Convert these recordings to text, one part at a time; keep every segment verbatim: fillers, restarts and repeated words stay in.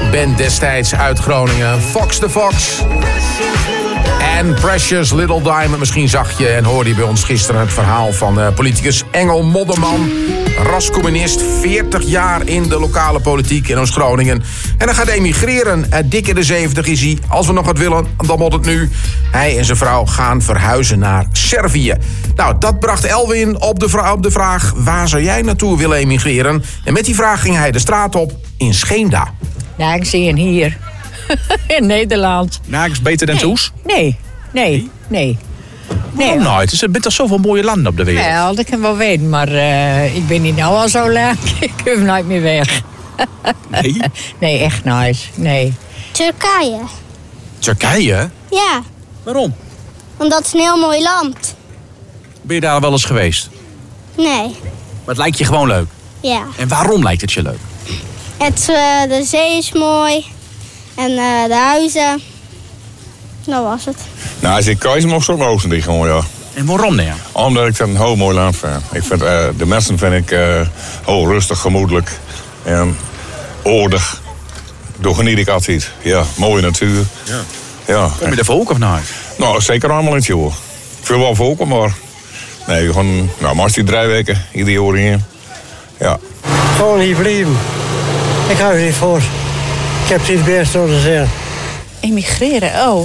band destijds uit Groningen. Fox the Fox. En Precious Little Diamond. Misschien zag je en hoorde je bij ons gisteren het verhaal van uh, politicus Engel Modderman. Rascommunist, veertig jaar in de lokale politiek in Oost-Groningen. En hij gaat emigreren. Uh, dik in de zeventig is hij. Als we nog wat willen, dan moet het nu. Hij en zijn vrouw gaan verhuizen naar Servië. Nou, dat bracht Elwin op de, vra- op de vraag... waar zou jij naartoe willen emigreren? En met die vraag ging hij de straat op in Scheemda. Nou, ik zie hem hier. In Nederland. Nou, is beter dan nee. Toes? Nee, nee, nee. Waarom nee, nooit? Er zijn toch zoveel mooie landen op de wereld? Ja, dat kan wel weten, maar uh, ik ben hier nou al zo lang. Ik hoef nooit meer weg. Nee? Nee, echt nice. Nee. Turkije. Turkije? Ja. Waarom? Omdat het een heel mooi land. Ben je daar wel eens geweest? Nee. Maar het lijkt je gewoon leuk? Ja. En waarom lijkt het je leuk? Het, uh, de zee is mooi. En uh, de huizen. Dat was het. Nou, als ik keuze mocht, zou ik naar Oostenrijk gewoon, ja. En waarom dan? Ja? Omdat ik dat een heel mooi land vind. Ik vind uh, de mensen vind ik uh, heel rustig, gemoedelijk en oordig. Daar geniet ik altijd. Ja, mooie natuur. Ja. Ja. Kom je er ook of niet? Nou, zeker allemaal niet, joh. Ik wil wel volken, maar nee, gewoon, nou, maar als die drie weken ieder jaar hier. Ja. Gewoon hier blijven. Ik hou er niet voor. Ik heb het best door de zin. Emigreren, oh.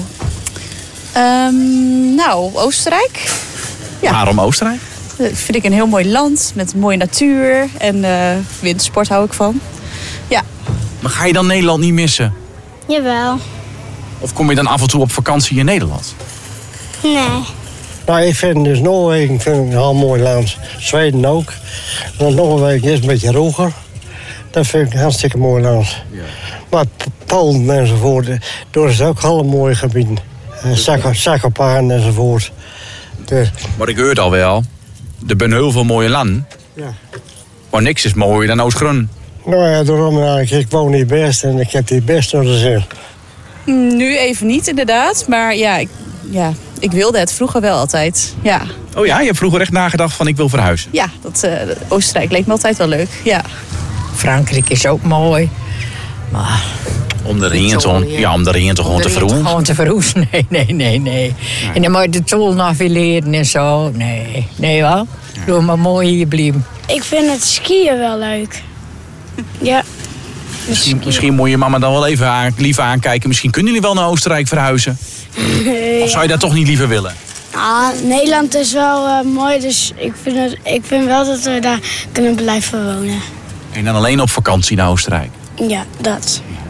Um, nou, Oostenrijk. Ja. Waarom Oostenrijk? Dat vind ik een heel mooi land met mooie natuur. En uh, wintersport hou ik van. Ja. Maar ga je dan Nederland niet missen? Jawel. Of kom je dan af en toe op vakantie in Nederland? Nee. Nou, ik vind dus Noorwegen vind ik een heel mooi land. Zweden ook. Want Noorwegen is een beetje roger. Dat vind ik een hartstikke mooi land. Ja. Maar Polen enzovoort, daar is ook heel mooie gebieden. Zakopaan enzovoort. Dus. Maar ik hoor al wel, er zijn heel veel mooie landen. Ja. Maar niks is mooier dan Oost-Groningen. Nou ja, daarom, nou, ik woon hier best en ik heb hier best naar de zin. Nu even niet, inderdaad. Maar ja ik, ja, ik wilde het vroeger wel altijd. Ja. Oh ja, je hebt vroeger echt nagedacht van ik wil verhuizen? Ja, dat, uh, Oostenrijk leek me altijd wel leuk. Ja. Frankrijk is ook mooi. Maar... Om de ringen te, ja, om de ringen toch gewoon te verroezen? Gewoon te verroezen, nee, nee, nee, nee. En dan moet je de tol nog weer leren en zo. Nee, nee wel. Doe maar mooi hier blijven. Ik vind het skiën wel leuk. Ja. Misschien, misschien moet je mama dan wel even aan, liever aankijken. Misschien kunnen jullie wel naar Oostenrijk verhuizen. Nee. Of zou je dat toch niet liever willen? Ah, Nederland is wel uh, mooi, dus ik vind, het, ik vind wel dat we daar kunnen blijven wonen. En dan alleen op vakantie naar Oostenrijk? Ja, dat.